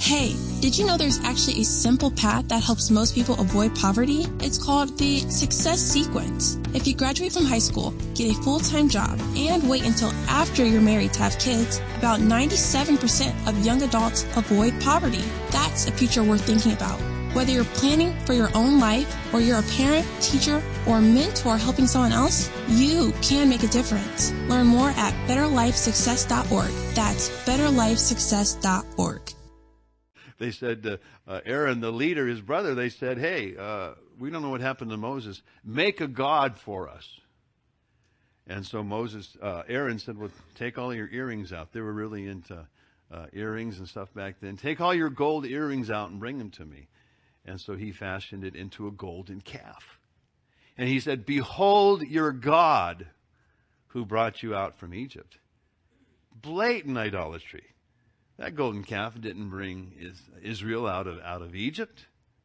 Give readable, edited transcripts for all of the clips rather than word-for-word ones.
Hey, did you know there's actually a simple path that helps most people avoid poverty? It's called the Success Sequence. If you graduate from high school, get a full-time job, and wait until after you're married to have kids, about 97% of young adults avoid poverty. That's a future worth thinking about. Whether you're planning for your own life, or you're a parent, teacher, or mentor helping someone else, you can make a difference. Learn more at betterlifesuccess.org. That's betterlifesuccess.org. They said, Aaron, the leader, his brother, they said, hey, we don't know what happened to Moses. Make a god for us. And so Aaron said, well, take all your earrings out. They were really into earrings and stuff back then. Take all your gold earrings out and bring them to me. And so he fashioned it into a golden calf. And he said, behold your God who brought you out from Egypt. Blatant idolatry. That golden calf didn't bring Israel out of Egypt.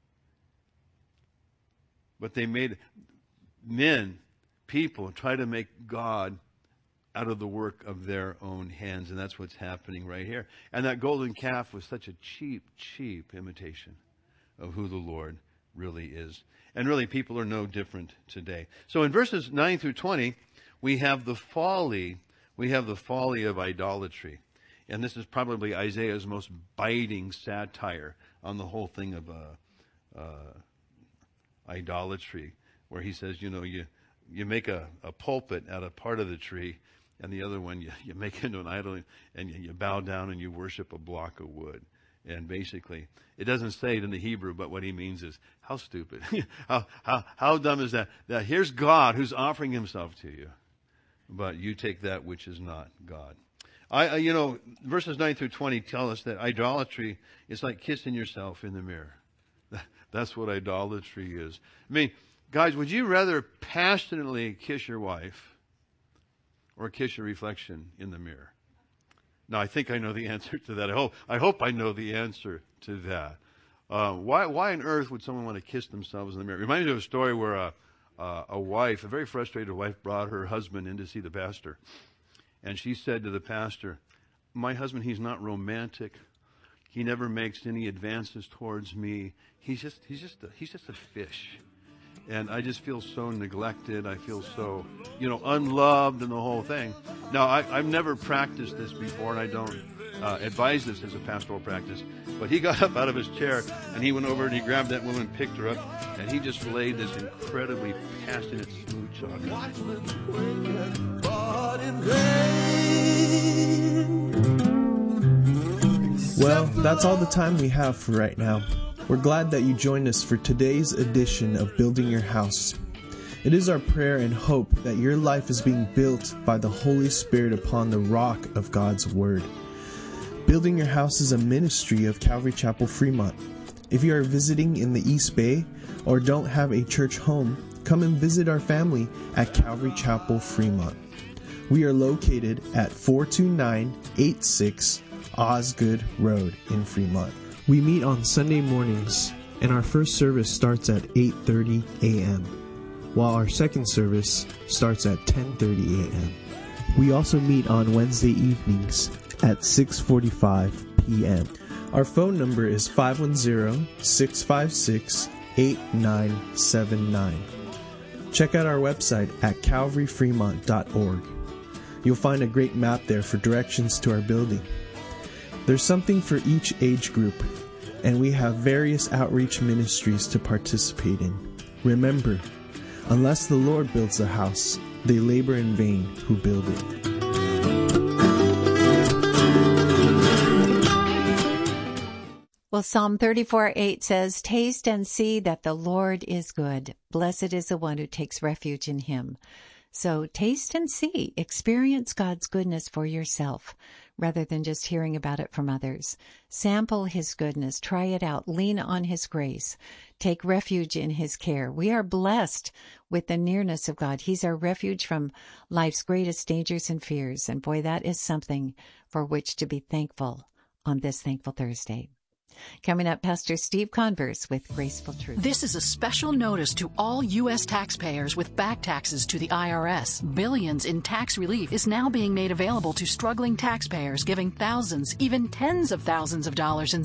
But they made people try to make God out of the work of their own hands. And that's what's happening right here. And that golden calf was such a cheap imitation of who the Lord really is. And really, people are no different today. So in verses 9 through 20, we have the folly of idolatry. And this is probably Isaiah's most biting satire on the whole thing of idolatry, where he says, you make a pulpit out of part of the tree, and the other one you make into an idol, and you bow down and you worship a block of wood. And basically, it doesn't say it in the Hebrew, but what he means is, how stupid, how dumb is that? That here's God who's offering himself to you, but you take that which is not God. Verses 9 through 20 tell us that idolatry is like kissing yourself in the mirror. That's what idolatry is. I mean, guys, would you rather passionately kiss your wife or kiss your reflection in the mirror? Now, I think I know the answer to that. I hope I know the answer to that. Why on earth would someone want to kiss themselves in the mirror? It reminds me of a story where a very frustrated wife, brought her husband in to see the pastor. And she said to the pastor, my husband, he's not romantic. He never makes any advances towards me. He's just a fish. And I just feel so neglected. I feel so, unloved and the whole thing. Now, I've never practiced this before, and I don't advise this as a pastoral practice. But he got up out of his chair, and he went over and he grabbed that woman, picked her up, and he just laid this incredibly passionate smooch on her. Well, that's all the time we have for right now. We're glad that you joined us for today's edition of Building Your House. It is our prayer and hope that your life is being built by the Holy Spirit upon the rock of God's Word. Building Your House is a ministry of Calvary Chapel, Fremont. If you are visiting in the East Bay or don't have a church home, come and visit our family at Calvary Chapel, Fremont. We are located at 42986 Osgood Road in Fremont. We meet on Sunday mornings, and our first service starts at 8:30 a.m., while our second service starts at 10:30 a.m. We also meet on Wednesday evenings at 6:45 p.m. Our phone number is 510-656-8979. Check out our website at calvaryfremont.org. You'll find a great map there for directions to our building. There's something for each age group, and we have various outreach ministries to participate in. Remember, unless the Lord builds the house, they labor in vain who build it. Well, Psalm 34:8 says, taste and see that the Lord is good. Blessed is the one who takes refuge in him. So taste and see, experience God's goodness for yourself, rather than just hearing about it from others. Sample his goodness, try it out, lean on his grace, take refuge in his care. We are blessed with the nearness of God. He's our refuge from life's greatest dangers and fears. And boy, that is something for which to be thankful on this Thankful Thursday. Coming up, Pastor Steve Converse with Graceful Truth. This is a special notice to all U.S. taxpayers with back taxes to the IRS. Billions in tax relief is now being made available to struggling taxpayers, giving thousands, even tens of thousands of dollars in